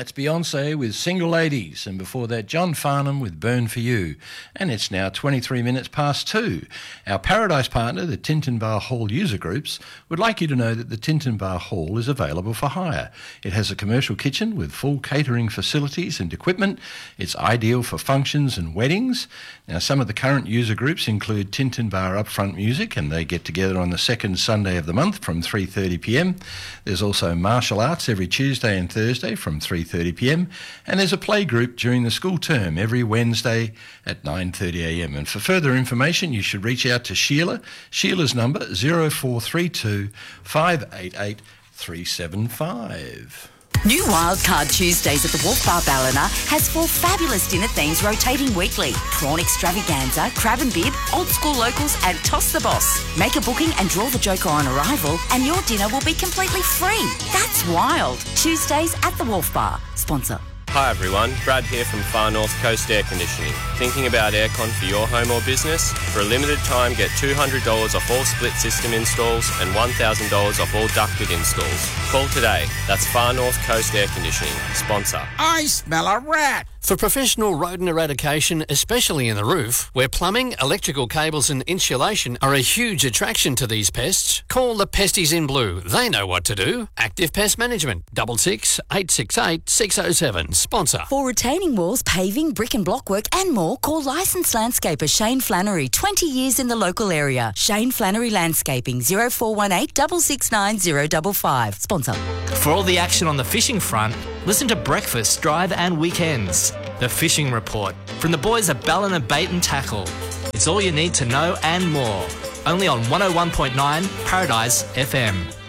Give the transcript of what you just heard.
That's Beyonce with Single Ladies, and before that John Farnham with Burn For You. And it's now 23 minutes past 2. Our Paradise partner, the Tintinbar Hall User Groups, would like you to know that the Tintinbar Hall is available for hire. It has a commercial kitchen with full catering facilities and equipment. It's ideal for functions and weddings. Now, some of the current user groups include Tintinbar Upfront Music, and they get together on the second Sunday of the month from 3:30pm. There's also martial arts every Tuesday and Thursday from 3:30pm, and there's a play group during the school term every Wednesday at 9:30am. And for further information, you should reach out to Sheila. Sheila's number 0432 588 375. New Wildcard Tuesdays at the Wolf Bar Ballina has 4 fabulous dinner themes rotating weekly. Prawn extravaganza, crab and bib, old school locals and toss the boss. Make a booking and draw the joker on arrival and your dinner will be completely free. That's wild. Tuesdays at the Wolf Bar. Sponsor. Hi everyone, Brad here from Far North Coast Air Conditioning. Thinking about aircon for your home or business? For a limited time, get $200 off all split system installs and $1,000 off all ducted installs. Call today. That's Far North Coast Air Conditioning. Sponsor. I smell a rat. For professional rodent eradication, especially in the roof, where plumbing, electrical cables and insulation are a huge attraction to these pests, call the Pesties in Blue. They know what to do. Active Pest Management, 66 868 607. Sponsor. For retaining walls, paving, brick and block work and more, call licensed landscaper Shane Flannery, 20 years in the local area. Shane Flannery Landscaping, 0418 669 055. Sponsor. For all the action on the fishing front, listen to Breakfast, Drive and Weekends. The Fishing Report from the boys at Ballina Bait and Tackle. It's all you need to know and more. Only on 101.9 Paradise FM.